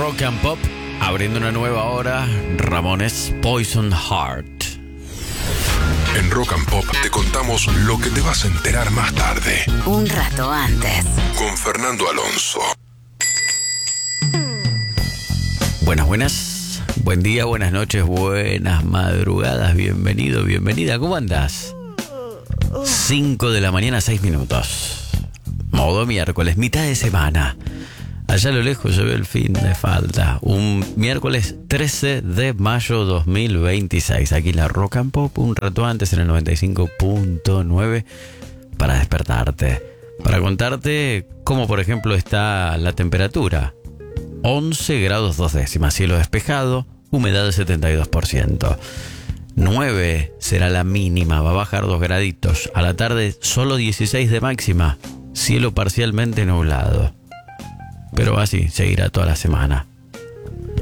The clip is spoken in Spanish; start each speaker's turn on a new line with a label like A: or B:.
A: Rock and Pop, abriendo una nueva hora, Ramones Poison Heart.
B: En Rock and Pop te contamos lo que te vas a enterar más tarde.
C: Un rato antes.
B: Con Fernando Alonso.
A: Buenas. Buen día, buenas noches, buenas madrugadas. Bienvenido, bienvenida. ¿Cómo andás? 5 de la mañana, 6 minutos. Modo miércoles, mitad de semana. Allá a lo lejos se ve el fin de falta. Un miércoles 13 de mayo 2026. Aquí la Rock and Pop, un rato antes en el 95.9 para despertarte. Para contarte cómo, por ejemplo, está la temperatura. 11 grados 2 décimas, cielo despejado, humedad del 72%. 9 será la mínima, va a bajar 2 graditos. A la tarde solo 16 de máxima, cielo parcialmente nublado. Pero así seguirá toda la semana.